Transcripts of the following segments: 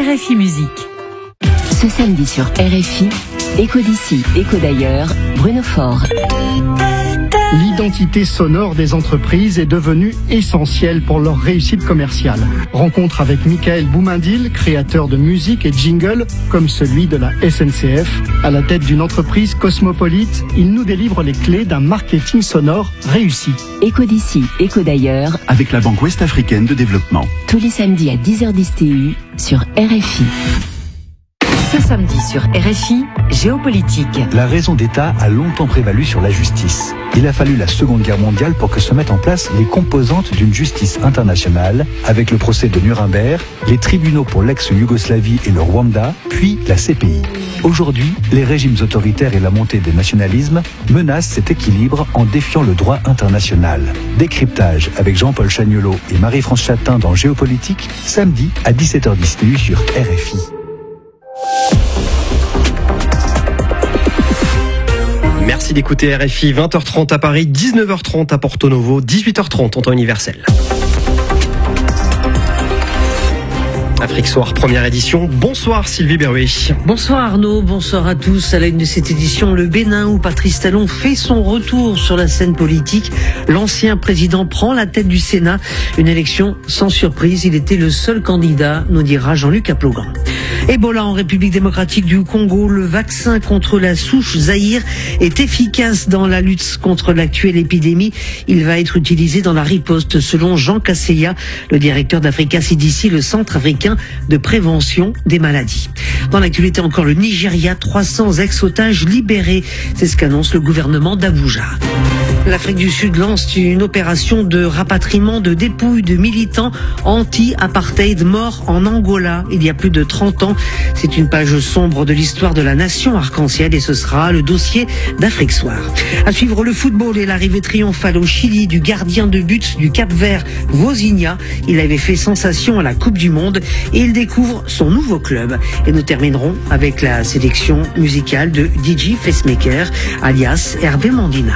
RFI Musique. Ce samedi sur RFI, Écho d'ici, écho d'ailleurs, Bruno Faure. L'identité sonore des entreprises est devenue essentielle pour leur réussite commerciale. Rencontre avec Michael Boumindil, créateur de musique et jingle comme celui de la SNCF. À la tête d'une entreprise cosmopolite, il nous délivre les clés d'un marketing sonore réussi. Écho d'ici, écho d'ailleurs, avec la Banque Ouest-Africaine de Développement. Tous les samedis à 10h10 TU sur RFI. Ce samedi sur RFI, géopolitique. La raison d'État a longtemps prévalu sur la justice. Il a fallu la Seconde Guerre mondiale pour que se mettent en place les composantes d'une justice internationale, avec le procès de Nuremberg, les tribunaux pour l'ex-Yougoslavie et le Rwanda, puis la CPI. Aujourd'hui, les régimes autoritaires et la montée des nationalismes menacent cet équilibre en défiant le droit international. Décryptage avec Jean-Paul Chagnolot et Marie-France Chatin dans Géopolitique, samedi à 17h10 TU sur RFI. Merci d'écouter RFI, 20h30 à Paris, 19h30 à Porto Novo, 18h30 en temps universel. Afrique Soir, première édition. Bonsoir Sylvie Berruet. Bonsoir Arnaud, bonsoir à tous. À la une de cette édition, le Bénin où Patrice Talon fait son retour sur la scène politique. L'ancien président prend la tête du Sénat. Une élection sans surprise. Il était le seul candidat, nous dira Jean-Luc Aplogan. Ebola en République démocratique du Congo. Le vaccin contre la souche Zaïre est efficace dans la lutte contre l'actuelle épidémie. Il va être utilisé dans la riposte selon Jean Kasseya, le directeur d'Africa CDC, le centre africain de prévention des maladies. Dans l'actualité encore, le Nigeria, 300 ex-otages libérés. C'est ce qu'annonce le gouvernement d'Abuja. L'Afrique du Sud lance une opération de rapatriement de dépouilles de militants anti-apartheid morts en Angola il y a plus de 30 ans. C'est une page sombre de l'histoire de la nation arc-en-ciel et ce sera le dossier d'Afrique Soir. À suivre le football et l'arrivée triomphale au Chili du gardien de but du Cap-Vert, Vozinha. Il avait fait sensation à la Coupe du Monde et il découvre son nouveau club. Et nous terminerons avec la sélection musicale de DJ Facemaker, alias Hervé Mandina.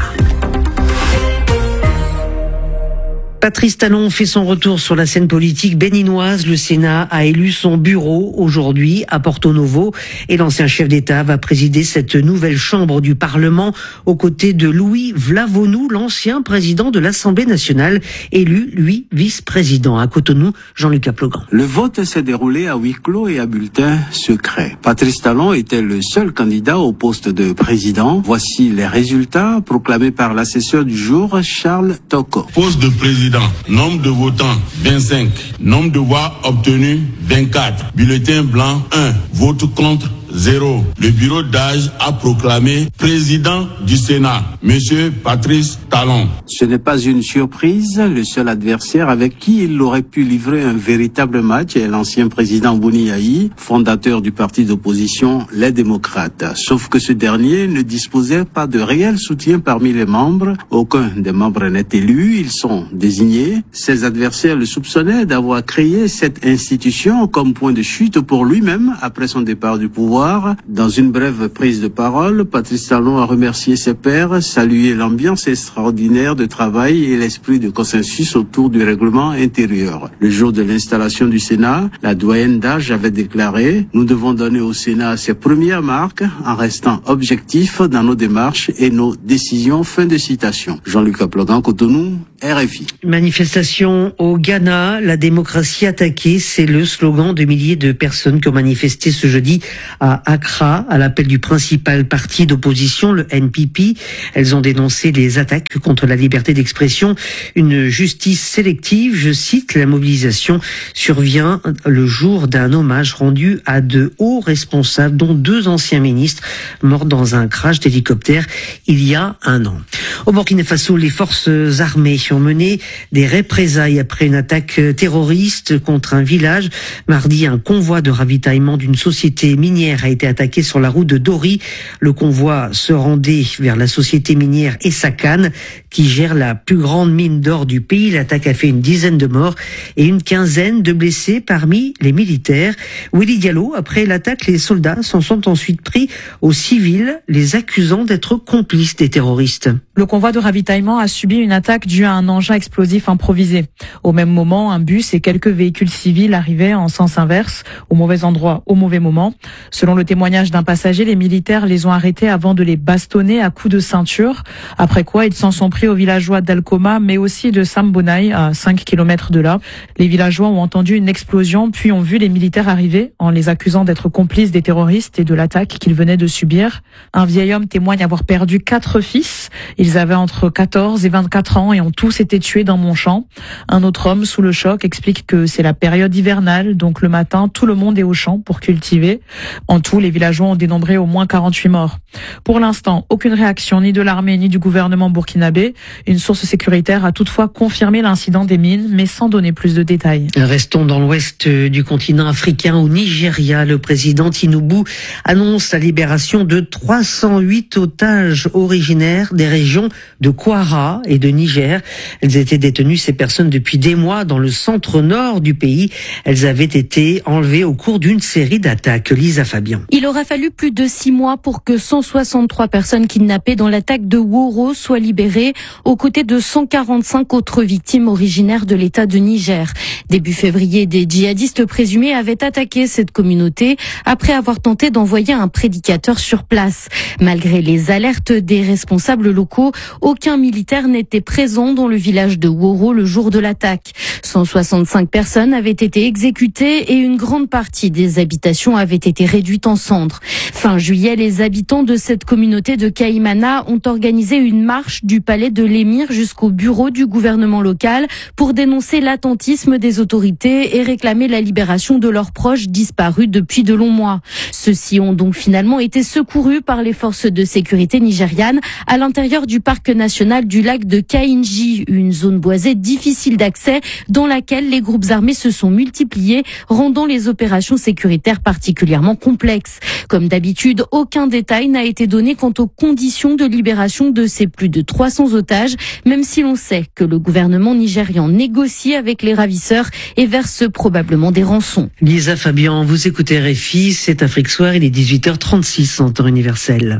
Patrice Talon fait son retour sur la scène politique béninoise. Le Sénat a élu son bureau aujourd'hui à Porto Novo et l'ancien chef d'État va présider cette nouvelle chambre du Parlement aux côtés de Louis Vlavonou, l'ancien président de l'Assemblée nationale, élu, lui, vice-président. À Cotonou, Jean-Luc Aplogan. Le vote s'est déroulé à huis clos et à bulletin secret. Patrice Talon était le seul candidat au poste de président. Voici les résultats proclamés par l'assesseur du jour, Charles Toko. Poste de président. Nombre de votants, 25. Nombre de voix obtenues, 24. Bulletin blanc, 1. Vote contre, 0. Le bureau d'âge a proclamé président du Sénat, Monsieur Patrice Talon. Ce n'est pas une surprise. Le seul adversaire avec qui il aurait pu livrer un véritable match est l'ancien président Boni Yayi, fondateur du parti d'opposition Les Démocrates. Sauf que ce dernier ne disposait pas de réel soutien parmi les membres. Aucun des membres n'est élu. Ils sont désignés. Ses adversaires le soupçonnaient d'avoir créé cette institution comme point de chute pour lui-même après son départ du pouvoir. Dans une brève prise de parole, Patrice Talon a remercié ses pairs, salué l'ambiance extraordinaire de travail et l'esprit de consensus autour du règlement intérieur. Le jour de l'installation du Sénat, la doyenne d'âge avait déclaré « Nous devons donner au Sénat ses premières marques en restant objectifs dans nos démarches et nos décisions ». Fin de citation. Jean-Luc Aplogan, Cotonou, RFI. Manifestation au Ghana, la démocratie attaquée, c'est le slogan de milliers de personnes qui ont manifesté ce jeudi à Accra, à l'appel du principal parti d'opposition, le NPP. Elles ont dénoncé les attaques contre la liberté d'expression, une justice sélective. Je cite, la mobilisation survient le jour d'un hommage rendu à de hauts responsables, dont 2 anciens ministres morts dans un crash d'hélicoptère il y a 1 an. Au Burkina Faso, les forces armées ont mené des représailles après une attaque terroriste contre un village. Mardi, un convoi de ravitaillement d'une société minière a été attaqué sur la route de Dori. Le convoi se rendait vers la société minière Essakane, qui gère la plus grande mine d'or du pays. L'attaque a fait une dizaine de morts et une quinzaine de blessés parmi les militaires. Willy Diallo, après l'attaque, les soldats s'en sont ensuite pris aux civils, les accusant d'être complices des terroristes. Le convoi de ravitaillement a subi une attaque due à un engin explosif improvisé. Au même moment, un bus et quelques véhicules civils arrivaient en sens inverse, au mauvais endroit, au mauvais moment. Selon le témoignage d'un passager, les militaires les ont arrêtés avant de les bastonner à coups de ceinture. Après quoi, ils s'en sont pris aux villageois d'Alcoma, mais aussi de Sambonaï, à 5 km de là. Les villageois ont entendu une explosion, puis ont vu les militaires arriver, en les accusant d'être complices des terroristes et de l'attaque qu'ils venaient de subir. Un vieil homme témoigne avoir perdu 4 fils. Ils avaient entre 14 et 24 ans et ont tous été tués dans mon champ. Un autre homme, sous le choc, explique que c'est la période hivernale, donc le matin, tout le monde est au champ pour cultiver. En tout, les villageois ont dénombré au moins 48 morts. Pour l'instant, aucune réaction ni de l'armée ni du gouvernement burkinabé. Une source sécuritaire a toutefois confirmé l'incident des mines, mais sans donner plus de détails. Restons dans l'ouest du continent africain, au Nigeria. Le président Tinubu annonce la libération de 308 otages originaires des régions de Kwara et de Niger. Elles étaient détenues, ces personnes, depuis des mois dans le centre-nord du pays. Elles avaient été enlevées au cours d'une série d'attaques. Lisa Fabien. Il aura fallu plus de 6 mois pour que 163 personnes kidnappées dans l'attaque de Woro soient libérées, aux côtés de 145 autres victimes originaires de l'État de Niger. Début février, des djihadistes présumés avaient attaqué cette communauté après avoir tenté d'envoyer un prédicateur sur place. Malgré les alertes des responsables locaux, aucun militaire n'était présent dans le village de Woro le jour de l'attaque. 165 personnes avaient été exécutées et une grande partie des habitations avait été réduite en cendres. Fin juillet, les habitants de cette communauté de Kaimana ont organisé une marche du palais de l'émir jusqu'au bureau du gouvernement local pour dénoncer l'attentisme des autorités et réclamer la libération de leurs proches disparus depuis de longs mois. Ceux-ci ont donc finalement été secourus par les forces de sécurité nigérianes à l'intérieur du parc national du lac de Kainji, une zone boisée difficile d'accès dans laquelle les groupes armés se sont multipliés, rendant les opérations sécuritaires particulièrement complexes. Comme d'habitude, aucun détail n'a été donné quant aux conditions de libération de ces plus de 300 otages, même si l'on sait que le gouvernement nigérian négocie avec les ravisseurs et verse probablement des rançons. Lisa Fabian, vous écoutez RFI, c'est Afrique Soir, il est 18h36 en temps universel.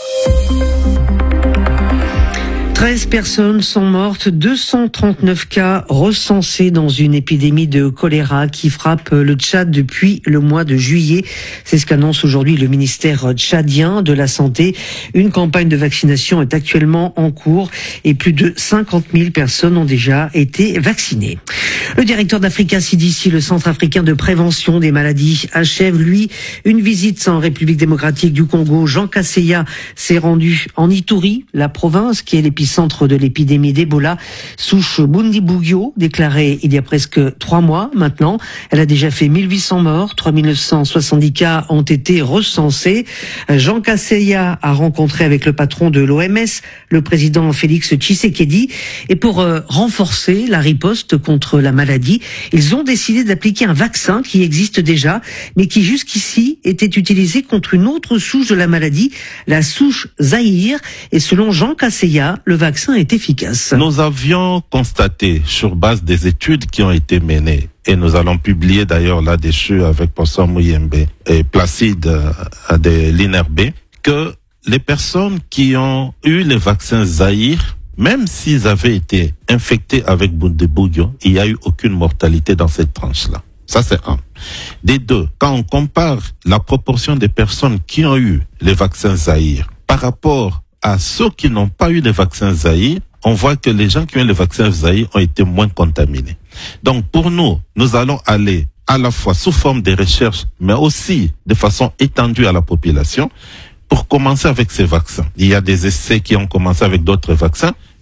13 personnes sont mortes, 239 cas recensés dans une épidémie de choléra qui frappe le Tchad depuis le mois de juillet. C'est ce qu'annonce aujourd'hui le ministère tchadien de la Santé. Une campagne de vaccination est actuellement en cours et plus de 50 000 personnes ont déjà été vaccinées. Le directeur d'Africa CDC, le Centre africain de prévention des maladies, achève, lui, une visite en République démocratique du Congo. Jean Kaseya s'est rendu en Ituri, la province qui est l'épicentre de l'épidémie d'Ebola, souche Bundibugyo, déclarée il y a presque 3 mois maintenant. Elle a déjà fait 1800 morts, 3970 cas ont été recensés. Jean Kaseya a rencontré avec le patron de l'OMS, le président Félix Tshisekedi, et pour renforcer la riposte contre la maladie, ils ont décidé d'appliquer un vaccin qui existe déjà, mais qui jusqu'ici était utilisé contre une autre souche de la maladie, la souche Zaïre, et selon Jean Kaseya, le vaccin est efficace. Nous avions constaté, sur base des études qui ont été menées, et nous allons publier d'ailleurs là-dessus avec Professeur Mouyembe et Placide de l'INRB, que les personnes qui ont eu les vaccins Zaïre, même s'ils avaient été infectés avec Bundibugyo, il n'y a eu aucune mortalité dans cette tranche-là. Ça, c'est un. Des deux, quand on compare la proportion des personnes qui ont eu les vaccins Zaïre par rapport à ceux qui n'ont pas eu les vaccins Zaïre, on voit que les gens qui ont eu les vaccins Zaïre ont été moins contaminés. Donc, pour nous, nous allons aller à la fois sous forme de recherche, mais aussi de façon étendue à la population, pour commencer avec ces vaccins. Il y a des essais qui ont commencé avec d'autres vaccins,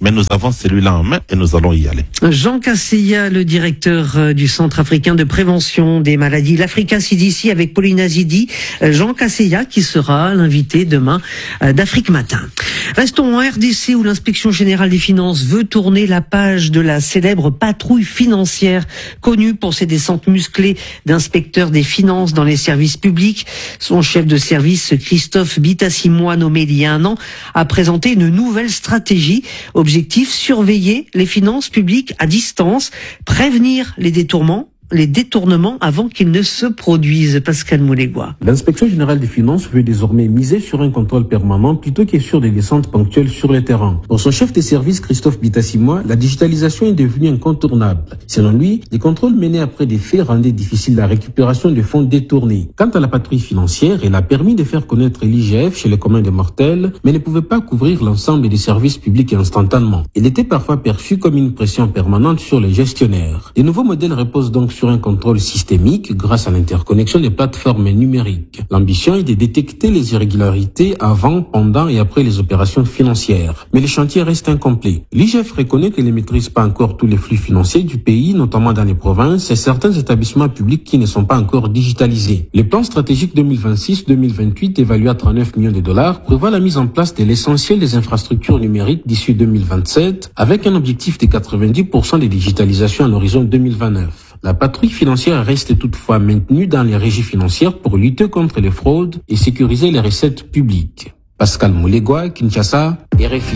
mais nous avons celui-là en main et nous allons y aller. Jean Casseya, le directeur du Centre africain de prévention des maladies, l'Africa CDC avec Pauline Azidi. Jean Casseya qui sera l'invité demain d'Afrique Matin. Restons en RDC où l'inspection générale des finances veut tourner la page de la célèbre patrouille financière connue pour ses descentes musclées d'inspecteurs des finances dans les services publics. Son chef de service, Christophe Bitassi-Moi, nommé il y a un an, a présenté une nouvelle stratégie. Objectif, surveiller les finances publiques à distance, prévenir les détournements avant qu'ils ne se produisent. Pascal Moulégois. L'inspection générale des finances veut désormais miser sur un contrôle permanent plutôt que sur des descentes ponctuelles sur le terrain. Pour son chef de service, Christophe Bitassi-Moi, la digitalisation est devenue incontournable. Selon lui, les contrôles menés après des faits rendaient difficile la récupération de fonds détournés. Quant à la patrouille financière, elle a permis de faire connaître l'IGF chez les communs des mortels, mais ne pouvait pas couvrir l'ensemble des services publics instantanément. Elle était parfois perçue comme une pression permanente sur les gestionnaires. Les nouveaux modèles reposent donc sur un contrôle systémique grâce à l'interconnexion des plateformes numériques. L'ambition est de détecter les irrégularités avant, pendant et après les opérations financières. Mais les chantiers restent incomplets. L'IGF reconnaît qu'elle ne maîtrise pas encore tous les flux financiers du pays, notamment dans les provinces et certains établissements publics qui ne sont pas encore digitalisés. Le plan stratégique 2026-2028, évalué à 39 millions de dollars, prévoit la mise en place de l'essentiel des infrastructures numériques d'ici 2027, avec un objectif de 90% de digitalisation à l'horizon 2029. La patrouille financière reste toutefois maintenue dans les régies financières pour lutter contre les fraudes et sécuriser les recettes publiques. Pascal Moulégois, Kinshasa, RFI.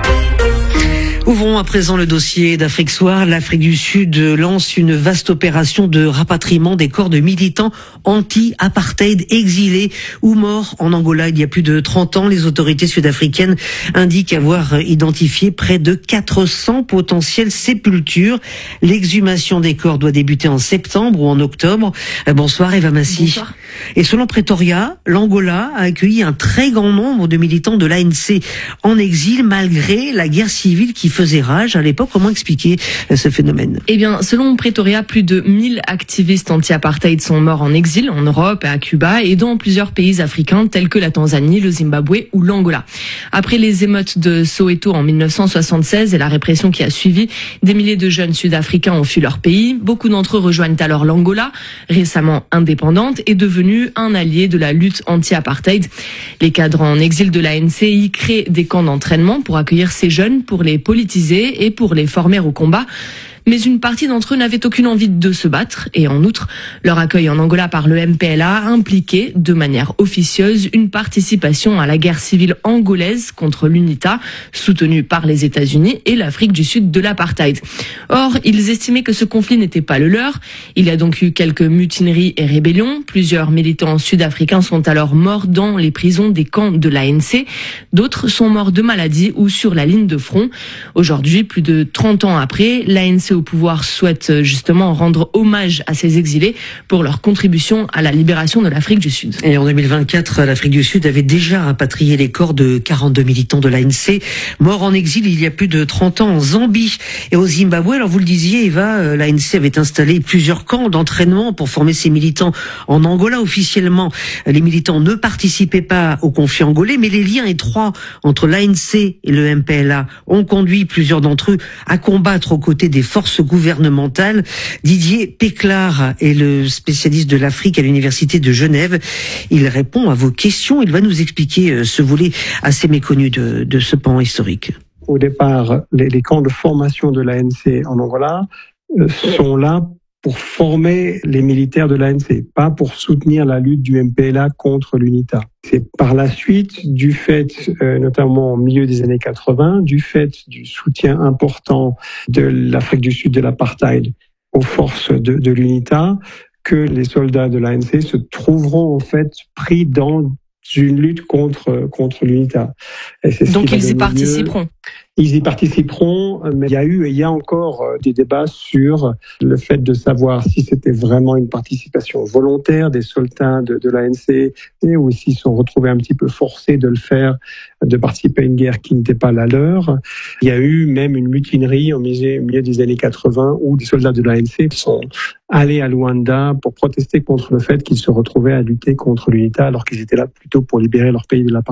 Ouvrons à présent le dossier d'Afrique Soir. L'Afrique du Sud lance une vaste opération de rapatriement des corps de militants anti-apartheid exilés ou morts en Angola il y a plus de 30 ans. Les autorités sud-africaines indiquent avoir identifié près de 400 potentielles sépultures. L'exhumation des corps doit débuter en septembre ou en octobre. Bonsoir Eva Massy. Bonsoir. Et selon Pretoria, l'Angola a accueilli un très grand nombre de militants de l'ANC en exil malgré la guerre civile qui faisait rage à l'époque. Comment expliquer ce phénomène? Eh bien, selon Pretoria, plus de 1000 activistes anti-apartheid sont morts en exil en Europe et à Cuba et dans plusieurs pays africains tels que la Tanzanie, le Zimbabwe ou l'Angola. Après les émeutes de Soweto en 1976 et la répression qui a suivi, des milliers de jeunes sud-africains ont fui leur pays. Beaucoup d'entre eux rejoignent alors l'Angola, récemment indépendante et devenue un allié de la lutte anti-apartheid. Les cadres en exil de l'ANC y créent des camps d'entraînement pour accueillir ces jeunes, pour les politiser et pour les former au combat. Mais une partie d'entre eux n'avaient aucune envie de se battre et en outre, leur accueil en Angola par le MPLA impliquait de manière officieuse une participation à la guerre civile angolaise contre l'UNITA, soutenue par les États-Unis et l'Afrique du Sud de l'apartheid. Or, ils estimaient que ce conflit n'était pas le leur. Il y a donc eu quelques mutineries et rébellions. Plusieurs militants sud-africains sont alors morts dans les prisons des camps de l'ANC. D'autres sont morts de maladie ou sur la ligne de front. Aujourd'hui, plus de 30 ans après, l'ANC au pouvoir souhaite justement rendre hommage à ces exilés pour leur contribution à la libération de l'Afrique du Sud. Et en 2024, l'Afrique du Sud avait déjà rapatrié les corps de 42 militants de l'ANC morts en exil il y a plus de 30 ans en Zambie et au Zimbabwe. Alors vous le disiez Eva, l'ANC avait installé plusieurs camps d'entraînement pour former ses militants en Angola. Officiellement, les militants ne participaient pas au conflit angolais, mais les liens étroits entre l'ANC et le MPLA ont conduit plusieurs d'entre eux à combattre aux côtés des forces gouvernementales. Didier Péclard est le spécialiste de l'Afrique à l'Université de Genève. Il répond à vos questions. Il va nous expliquer ce volet assez méconnu de ce pan historique. Au départ, les camps de formation de l'ANC en Angola sont là pour former les militaires de l'ANC, pas pour soutenir la lutte du MPLA contre l'UNITA. C'est par la suite, du fait, notamment au milieu des années 80, du fait du soutien important de l'Afrique du Sud de l'apartheid aux forces de l'UNITA, que les soldats de l'ANC se trouveront en fait pris dans une lutte contre l'UNITA. Donc ils y participeront. Ils y participeront, mais il y a eu et il y a encore des débats sur le fait de savoir si c'était vraiment une participation volontaire des soldats de l'ANC ou s'ils sont retrouvés un petit peu forcés de le faire, de participer à une guerre qui n'était pas la leur. Il y a eu même une mutinerie au milieu des années 80 où des soldats de l'ANC sont allés à Luanda pour protester contre le fait qu'ils se retrouvaient à lutter contre l'UNITA alors qu'ils étaient là plutôt pour libérer leur pays de l'apartheid.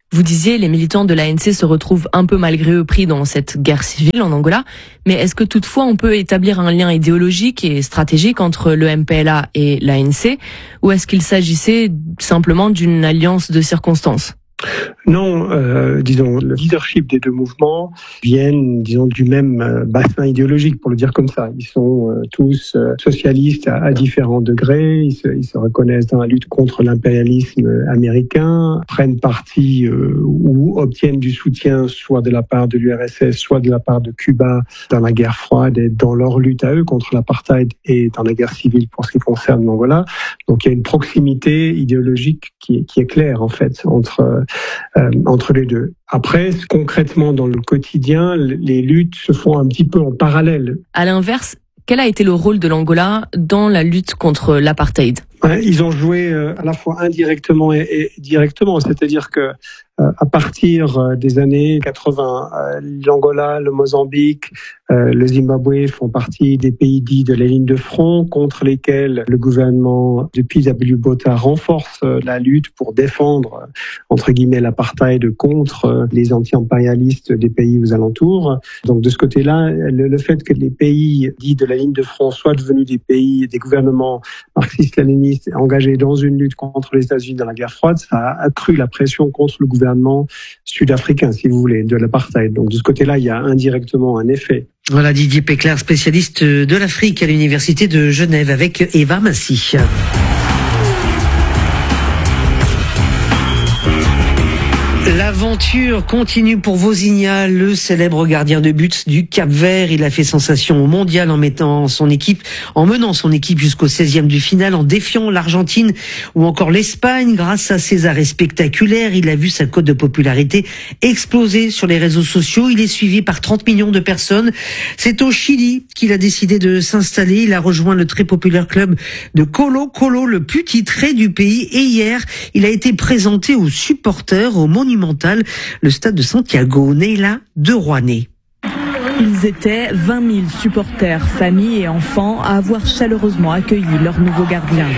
Vous disiez, les militants de l'ANC se retrouvent un peu malgré eux pris dans cette guerre civile en Angola. Mais est-ce que toutefois on peut établir un lien idéologique et stratégique entre le MPLA et l'ANC, ou est-ce qu'il s'agissait simplement d'une alliance de circonstances ? Non, disons, le leadership des deux mouvements viennent, disons, du même bassin idéologique, pour le dire comme ça. Ils sont tous socialistes à différents degrés, ils se reconnaissent dans la lutte contre l'impérialisme américain, prennent parti ou obtiennent du soutien soit de la part de l'URSS, soit de la part de Cuba dans la guerre froide et dans leur lutte à eux contre l'apartheid et dans la guerre civile pour ce qui concerne l'Angola. Donc il y a une proximité idéologique qui est claire, en fait, entre les deux. Après, concrètement, dans le quotidien, les luttes se font un petit peu en parallèle. À l'inverse, quel a été le rôle de l'Angola dans la lutte contre l'apartheid ? Ils ont joué à la fois indirectement et directement, c'est-à-dire que à partir des années 80, l'Angola, le Mozambique, le Zimbabwe font partie des pays dits de la ligne de front contre lesquels le gouvernement de P.W. Botha renforce la lutte pour défendre, entre guillemets, l'apartheid contre les anti-impérialistes des pays aux alentours. Donc de ce côté-là, le fait que les pays dits de la ligne de front soient devenus des pays, des gouvernements marxistes-léninistes engagés dans une lutte contre les États-Unis dans la guerre froide, ça a accru la pression contre le gouvernement sud-africain, si vous voulez, de l'apartheid. Donc de ce côté-là, il y a indirectement un effet. Voilà Didier Péclair, spécialiste de l'Afrique à l'Université de Genève avec Eva Massy. L'aventure continue pour Vozinha, le célèbre gardien de but du Cap-Vert. Il a fait sensation au mondial en menant son équipe jusqu'au 16e du finale, en défiant l'Argentine ou encore l'Espagne. Grâce à ses arrêts spectaculaires, il a vu sa cote de popularité exploser sur les réseaux sociaux. Il est suivi par 30 millions de personnes. C'est au Chili qu'il a décidé de s'installer. Il a rejoint le très populaire club de Colo-Colo, le plus titré du pays. Et hier, il a été présenté aux supporters au Monumental, le stade de Santiago. Neila de Rouanet. Ils étaient 20 000 supporters, familles et enfants à avoir chaleureusement accueilli leur nouveau gardien.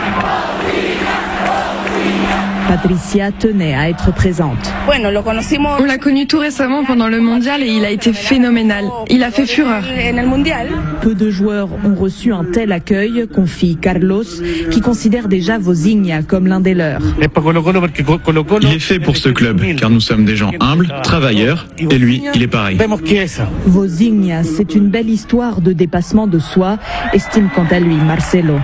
Patricia tenait à être présente. On l'a connu tout récemment pendant le mondial et il a été phénoménal. Il a fait fureur. Peu de joueurs ont reçu un tel accueil, confie Carlos, qui considère déjà Vozinha comme l'un des leurs. Il est fait pour ce club, car nous sommes des gens humbles, travailleurs, et lui, il est pareil. Vozinha, c'est une belle histoire de dépassement de soi, estime quant à lui Marcelo.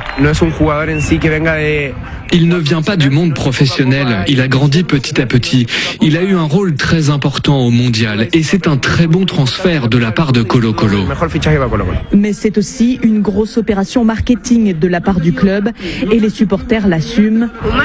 Il ne vient pas du monde professionnel, il a grandi petit à petit. Il a eu un rôle très important au mondial et c'est un très bon transfert de la part de Colo-Colo. Mais c'est aussi une grosse opération marketing de la part du club et les supporters l'assument.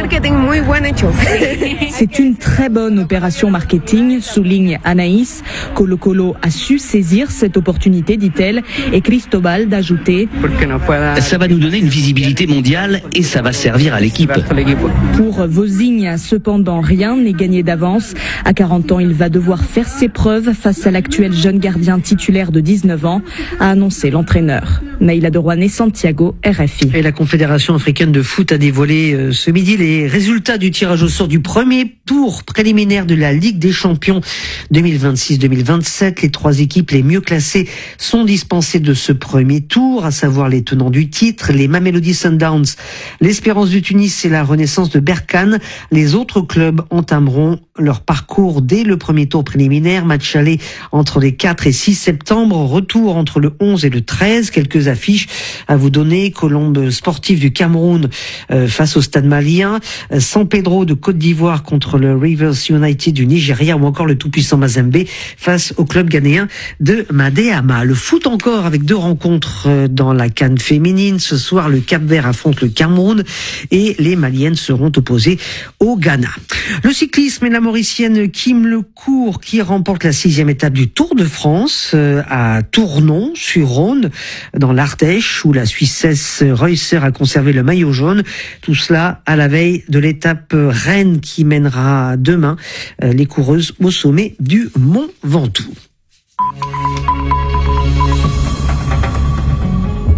C'est une très bonne opération marketing, souligne Anaïs. Colo-Colo a su saisir cette opportunité, dit-elle, et Cristobal d'ajouter: ça va nous donner une visibilité mondiale et ça va servir à l'équipe. Pour Vozinha, cependant, rien n'est gagné d'avance. À 40 ans, il va devoir faire ses preuves face à l'actuel jeune gardien titulaire de 19 ans, a annoncé l'entraîneur. Neila de Rouanet, Santiago, RFI. Et la Confédération africaine de foot a dévoilé ce midi les résultats du tirage au sort du premier tour préliminaire de la Ligue des Champions 2026-2027. Les 3 équipes les mieux classées sont dispensées de ce premier tour, à savoir les tenants du titre, les Mamelodi Sundowns, l'Espérance du Tunis et la Renaissance de Berkane. Les autres clubs entameront leur parcours dès le premier tour préliminaire. Match aller entre les 4 et 6 septembre. Retour entre le 11 et le 13. Quelques affiches à vous donner. Colombe sportive du Cameroun face au Stade malien. San Pedro de Côte d'Ivoire contre le Rivers United du Nigeria, ou encore le tout-puissant Mazembe face au club ghanéen de Madeama. Le foot encore avec 2 rencontres dans la CAN féminine. Ce soir, le Cap-Vert affronte le Cameroun et les Maliennes seront opposées au Ghana. Le cyclisme et la Mauricienne Kim Lecourt qui remporte la 6e étape du Tour de France à Tournon-sur-Rhône dans l'Ardèche, où la Suissesse Reusser a conservé le maillot jaune. Tout cela à la veille de l'étape Rennes qui mènera demain les coureuses au sommet du Mont Ventoux.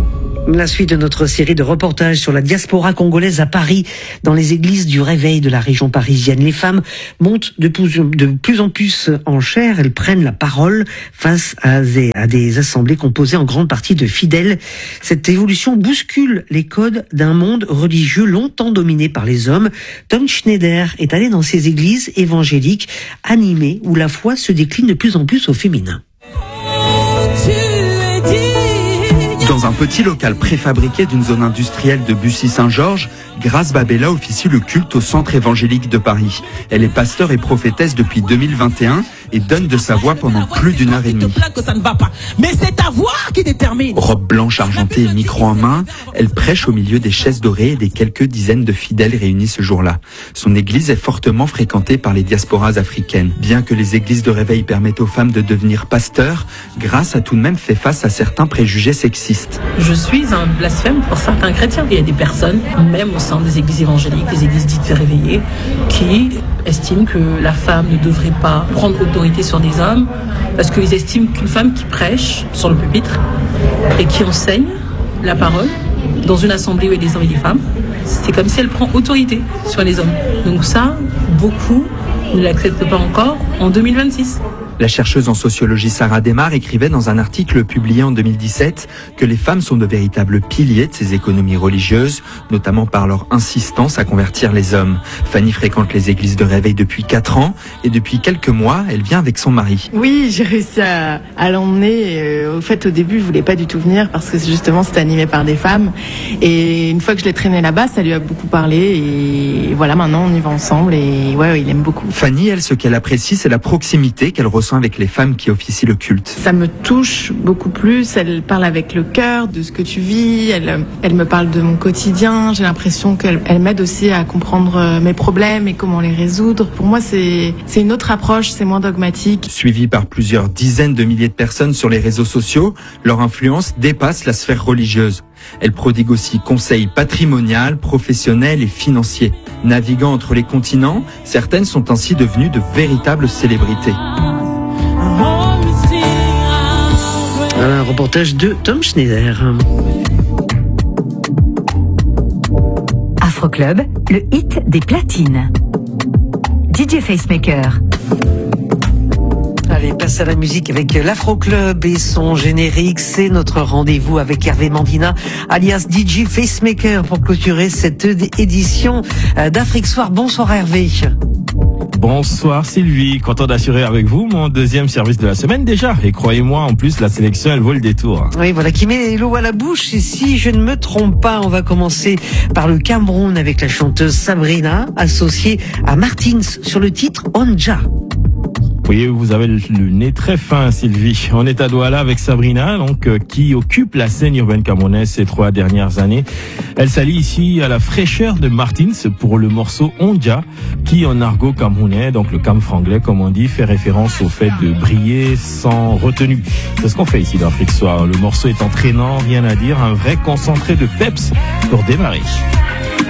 La suite de notre série de reportages sur la diaspora congolaise à Paris, dans les églises du Réveil de la région parisienne. Les femmes montent de plus en plus en chair. Elles prennent la parole face à des assemblées composées en grande partie de fidèles. Cette évolution bouscule les codes d'un monde religieux longtemps dominé par les hommes. Tom Schneider est allé dans ces églises évangéliques animées où la foi se décline de plus en plus au féminin. Dans un petit local préfabriqué d'une zone industrielle de Bussy-Saint-Georges, Grace Babella officie le culte au centre évangélique de Paris. Elle est pasteur et prophétesse depuis 2021 et donne de sa voix pendant plus d'1 heure et demie. Mais c'est ta voix qui détermine. Robe blanche argentée et micro en main, elle prêche au milieu des chaises dorées et des quelques dizaines de fidèles réunis ce jour-là. Son église est fortement fréquentée par les diasporas africaines. Bien que les églises de réveil permettent aux femmes de devenir pasteurs, Grace a tout de même fait face à certains préjugés sexistes. Je suis un blasphème pour certains chrétiens. Il y a des personnes, même au sein des églises évangéliques, des églises dites réveillées, qui estiment que la femme ne devrait pas prendre autorité sur des hommes parce qu'ils estiment qu'une femme qui prêche sur le pupitre et qui enseigne la parole dans une assemblée où il y a des hommes et des femmes, c'est comme si elle prend autorité sur les hommes. Donc ça, beaucoup ne l'acceptent pas encore en 2026. La chercheuse en sociologie Sarah Desmar écrivait dans un article publié en 2017 que les femmes sont de véritables piliers de ces économies religieuses, notamment par leur insistance à convertir les hommes. Fanny fréquente les églises de réveil depuis 4 ans et depuis quelques mois, elle vient avec son mari. Oui, j'ai réussi à l'emmener. Au fait, au début, je voulais pas du tout venir parce que justement, c'était animé par des femmes. Et une fois que je l'ai traîné là-bas, ça lui a beaucoup parlé. Et voilà, maintenant, on y va ensemble et ouais, il aime beaucoup. Fanny, elle, ce qu'elle apprécie, c'est la proximité qu'elle ressent avec les femmes qui officient le culte. Ça me touche beaucoup plus, elle parle avec le cœur de ce que tu vis, elle me parle de mon quotidien, j'ai l'impression qu'elle m'aide aussi à comprendre mes problèmes et comment les résoudre. Pour moi, c'est une autre approche, c'est moins dogmatique. Suivie par plusieurs dizaines de milliers de personnes sur les réseaux sociaux, leur influence dépasse la sphère religieuse. Elle prodigue aussi conseils patrimoniaux, professionnels et financiers. Naviguant entre les continents, certaines sont ainsi devenues de véritables célébrités. Voilà un reportage de Tom Schneider. Afroclub, le hit des platines. DJ Facemaker. Allez, passe à la musique avec l'Afroclub et son générique. C'est notre rendez-vous avec Hervé Mandina, alias DJ Facemaker, pour clôturer cette édition d'Afrique Soir. Bonsoir Hervé. Bonsoir Sylvie, content d'assurer avec vous mon deuxième service de la semaine déjà. Et croyez-moi, en plus, la sélection, elle vaut le détour. Oui, voilà, qui met l'eau à la bouche. Et si je ne me trompe pas, on va commencer par le Cameroun avec la chanteuse Sabrina, associée à Martins sur le titre Onja. Oui, vous avez le nez très fin, Sylvie. On est à Douala avec Sabrina, donc qui occupe la scène urbaine camerounaise ces 3 dernières années. Elle s'allie ici à la fraîcheur de Martins pour le morceau Onja, qui en argot camerounais, donc le cam franglais comme on dit, fait référence au fait de briller sans retenue. C'est ce qu'on fait ici dans Afrique Soir. Le morceau est entraînant, rien à dire, un vrai concentré de peps pour démarrer.